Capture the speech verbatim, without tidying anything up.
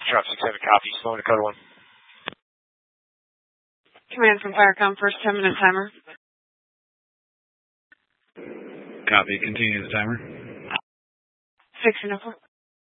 Drop six seven, copy. Slow Dakota one. Command from Firecom, first ten minute timer. Copy, continue the timer. Six and four.